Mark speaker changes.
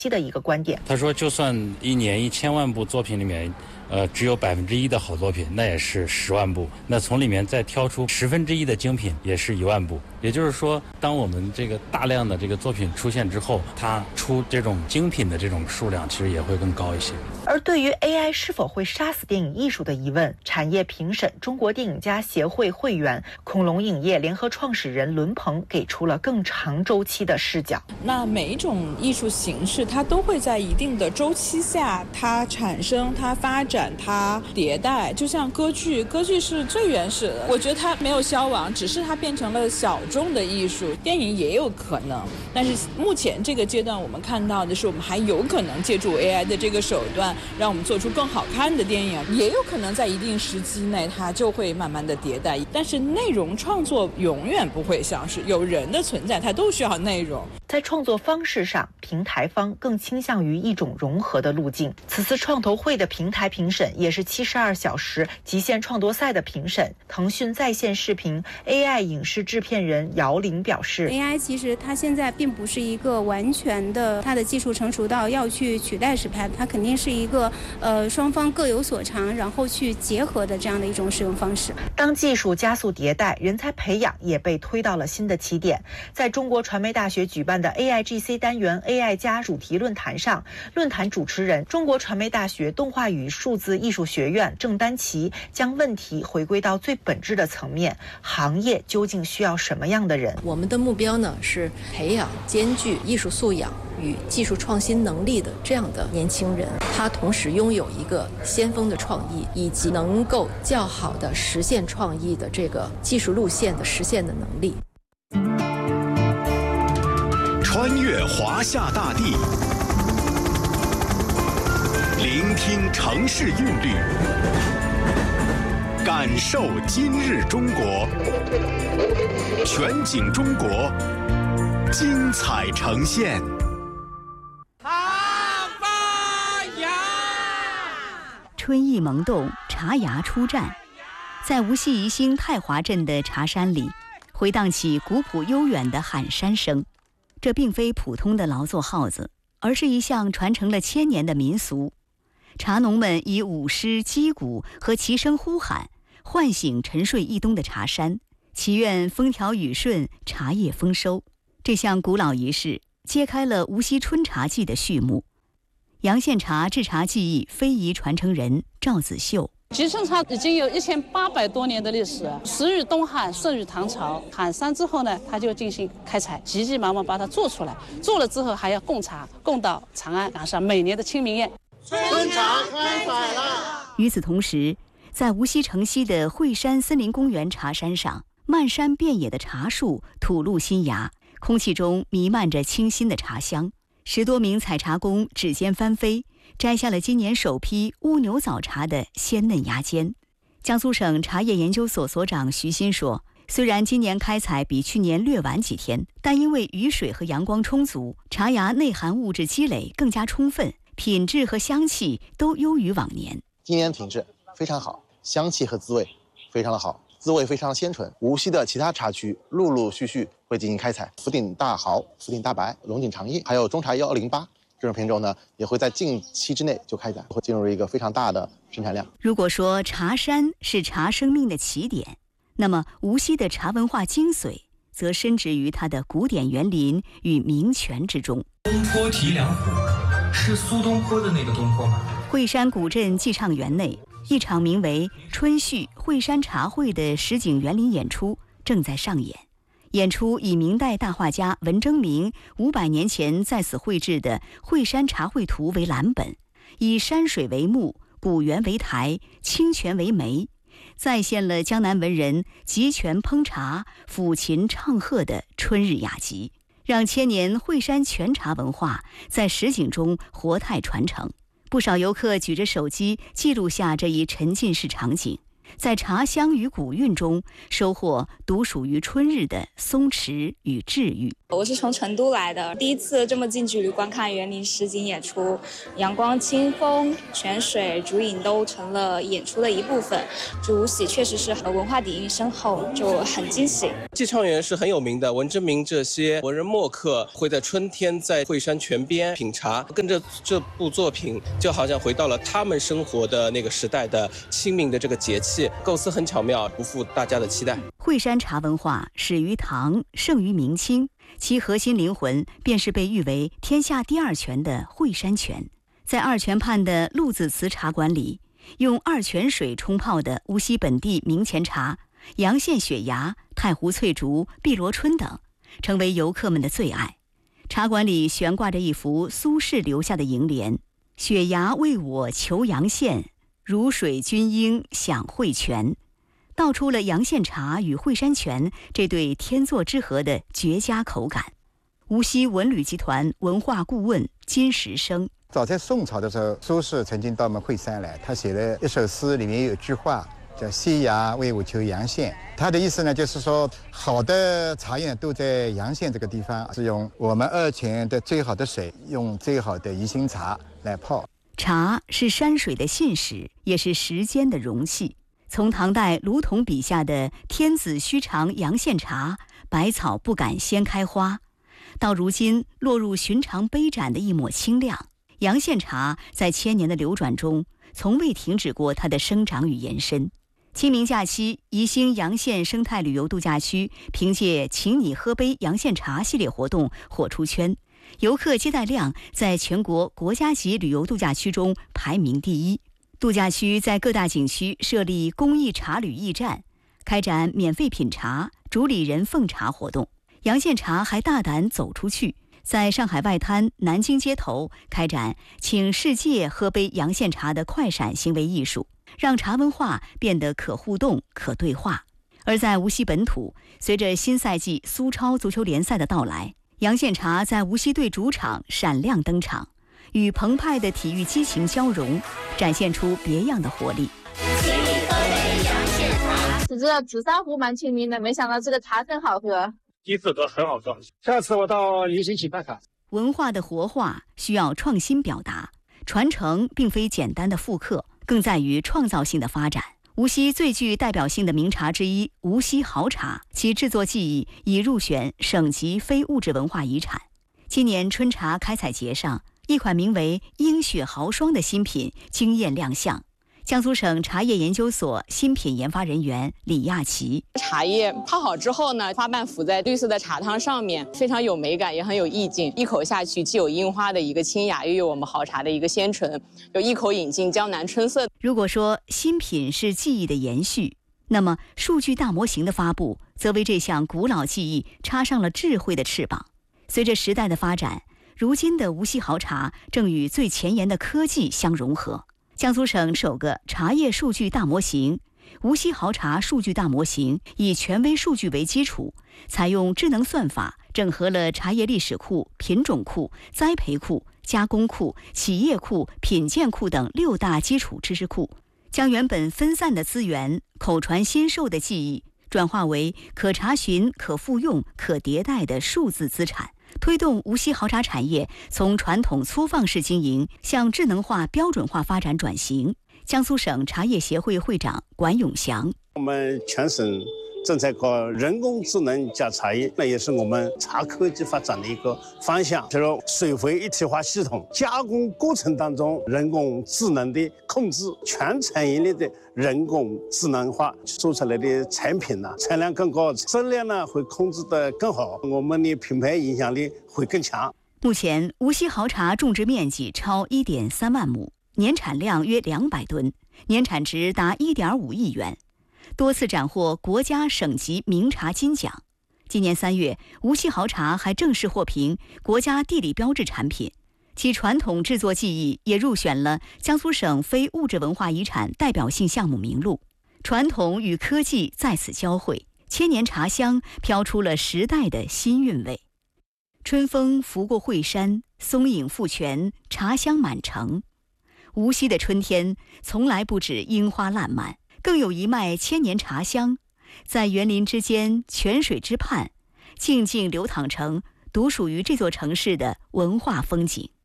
Speaker 1: 的一个观点。
Speaker 2: 他说，就算一年1000万部作品里面，只有1%的好作品，那也是10万部。那从里面再挑出1/10的精品，也是1万部。也就是说，当我们这个大量的这个作品出现之后，它出这种精品的这种数量，其实也会更高一些。
Speaker 1: 而对于 AI 是否会杀死电影艺术的疑问，产业评审中国电影家协会会员、恐龙影业联合创始人伦鹏给出了更长周期的视角。
Speaker 3: 那每一种艺术形式，它都会在一定的周期下，它产生、它发展、它迭代。就像歌剧是最原始的，我觉得它没有消亡，只是它变成了小众的艺术。电影也有可能，但是目前这个阶段，我们看到的是，我们还有可能借助 AI 的这个手段，让我们做出更好看的电影，也有可能在一定时机内它就会慢慢的迭代。但是内容创作永远不会消失，有人的存在它都需要内容。
Speaker 1: 在创作方式上，平台方更倾向于一种融合的路径。此次创投会的平台评审也是72小时极限创作赛的评审。腾讯在线视频 AI 影视制片人姚玲表示，
Speaker 4: AI 其实它现在并不是一个完全的，它的技术成熟到要去取代实拍，它肯定是一个双方各有所长，然后去结合的这样的一种使用方式。
Speaker 1: 当技术加速迭代，人才培养也被推到了新的起点。在中国传媒大学举办的 AIGC 单元 AI 加主题论坛上，论坛主持人中国传媒大学动画与数字艺术学院郑丹奇将问题回归到最本质的层面：行业究竟需要什么样的人？
Speaker 5: 我们的目标呢是培养兼具艺术素养与技术创新能力的这样的年轻人，他同时拥有一个先锋的创意，以及能够较好的实现创意的这个技术路线的实现的能力。
Speaker 6: 穿越华夏大地，聆听城市韵律，感受今日中国，全景中国，精彩呈现。
Speaker 7: 春意萌动，茶芽初绽，在无锡宜兴太华镇的茶山里，回荡起古朴悠远的喊山声。这并非普通的劳作号子，而是一项传承了1000年的民俗。茶农们以舞狮、击鼓和齐声呼喊，唤醒沉睡一冬的茶山，祈愿风调雨顺，茶叶丰收。这项古老仪式揭开了无锡春茶季的序幕。洋县茶制茶技艺非遗传承人赵子秀，
Speaker 8: 集成茶已经有1800多年的历史，始于东汉，盛于唐朝。喊山之后呢，他就进行开采，急急忙忙把它做出来，做了之后还要供茶，供到长安，赶上每年的清明宴。
Speaker 9: 春茶开采了。
Speaker 7: 与此同时，在无锡城西的惠山森林公园茶山上，漫山遍野的茶树吐露新芽，空气中弥漫着清新的茶香。10多名采茶工指尖翻飞，摘下了今年首批乌牛早茶的鲜嫩芽尖。江苏省茶叶研究所所长徐新说，虽然今年开采比去年略晚几天，但因为雨水和阳光充足，茶芽内含物质积累更加充分，品质和香气都优于往年。
Speaker 10: 今年品质非常好，香气和滋味非常的好，滋味非常鲜纯。无锡的其他茶区陆陆续续会进行开采，福鼎大豪、福鼎大白、龙井长叶，还有中茶108这种品种呢，也会在近期之内就开采，会进入一个非常大的生产量。
Speaker 7: 如果说茶山是茶生命的起点，那么无锡的茶文化精髓则深植于它的古典园林与名泉之中。
Speaker 11: 东坡提梁湖是苏东坡的那个东坡吗？
Speaker 7: 惠山古镇寄畅园内，一场名为春叙惠山茶会的实景园林演出正在上演。演出以明代大画家文征明500年前在此绘制的《惠山茶会图》为蓝本，以山水为幕，古园为台，清泉为媒，再现了江南文人集泉烹茶、抚琴唱和的春日雅集，让千年惠山泉茶文化在实景中活态传承。不少游客举着手机记录下这一沉浸式场景， 在茶香与古韵中收获独属于春日的松弛与治愈。
Speaker 12: 我是从成都来的，第一次这么近距离观看园林实景演出，阳光、清风、泉水、竹影都成了演出的一部分。这无锡确实是文化底蕴深厚，就很惊喜。
Speaker 13: 寄畅园是很有名的，文征明这些文人墨客会在春天在惠山泉边品茶，跟着这部作品就好像回到了他们生活的那个时代的清明的这个节气，构思很巧妙，不负大家的期待。
Speaker 7: 惠山茶文化始于唐，盛于明清，其核心灵魂便是被誉为天下第二泉的惠山泉。在二泉畔的陆子祠茶馆里，用二泉水冲泡的无锡本地名前茶、阳县雪芽、太湖翠竹、碧螺春等，成为游客们的最爱。茶馆里悬挂着一幅苏轼留下的楹联：雪芽为我求阳县，如水均应享惠泉，道出了阳县茶与惠山泉这对天作之合的绝佳口感。无锡文旅集团文化顾问金石生：
Speaker 14: 早在宋朝的时候，苏轼曾经到我们惠山来，他写了一首诗，里面有一句话叫雪芽为我求阳县。他的意思呢，就是说好的茶叶都在阳县这个地方，是用我们二泉的最好的水，用最好的宜兴茶来泡。
Speaker 7: 茶是山水的信使，也是时间的容器。从唐代卢仝笔下的天子须尝阳县茶，百草不敢先开花，到如今落入寻常杯盏的一抹清亮，阳县茶在千年的流转中，从未停止过它的生长与延伸。清明假期，宜兴阳县生态旅游度假区凭借请你喝杯阳县茶系列活动火出圈，游客接待量在全国国家级旅游度假区中排名第一。度假区在各大景区设立公益茶旅驿站，开展免费品茶、主理人奉茶活动。阳县茶还大胆走出去，在上海外滩、南京街头开展请世界喝杯阳县茶的快闪行为艺术，让茶文化变得可互动、可对话。而在无锡本土，随着新赛季苏超足球联赛的到来，阳县茶在无锡队主场闪亮登场，与澎湃的体育激情交融，展现出别样的活力。
Speaker 15: 请你喝杯阳县茶。只知道紫砂壶蛮亲民的，没想到这个茶真好喝。
Speaker 16: 第一次喝很好喝，下次我到宜兴去办卡。
Speaker 7: 文化的活化需要创新表达，传承并非简单的复刻，更在于创造性的发展。无锡最具代表性的名茶之一无锡好茶，其制作技艺已入选省级非物质文化遗产。今年春茶开采节上，一款名为鹰雪豪霜的新品惊艳亮相。江苏省茶叶研究所新品研发人员李亚琪：
Speaker 17: 茶叶泡好之后呢，花瓣浮在绿色的茶汤上面，非常有美感，也很有意境。一口下去，既有樱花的一个清雅，又有我们好茶的一个鲜醇，有一口饮尽江南春色。
Speaker 7: 如果说新品是技艺的延续，那么数据大模型的发布，则为这项古老技艺插上了智慧的翅膀。随着时代的发展，如今的无锡好茶正与最前沿的科技相融合。江苏省首个茶叶数据大模型无锡好茶数据大模型，以权威数据为基础，采用智能算法，整合了茶叶历史库、品种库、栽培库、加工库、企业库、品鉴库等6大基础知识库，将原本分散的资源、口传心授的技艺，转化为可查询、可复用、可迭代的数字资产，推动无锡好茶产业从传统粗放式经营向智能化、标准化发展转型。江苏省茶叶协会会长管永祥：
Speaker 18: 我们全省正在搞人工智能加茶叶，那也是我们茶科技发展的一个方向。比如水回一体化系统，加工过程当中人工智能的控制，全产业链的人工智能化，做出来的产品呢产量更高，质量呢会控制得更好，我们的品牌影响力会更强。
Speaker 7: 目前无锡好茶种植面积超1.3万亩，年产量约200吨，年产值达1.5亿元，多次斩获国家省级名茶金奖。今年3月，无锡好茶还正式获评国家地理标志产品，其传统制作技艺也入选了江苏省非物质文化遗产代表性项目名录。传统与科技在此交汇，千年茶香飘出了时代的新韵味。春风拂过惠山，松影复泉，茶香满城。无锡的春天从来不止樱花烂漫， 更有一脉千年茶香，在园林之间、泉水之畔，静静流淌成独属于这座城市的文化风景。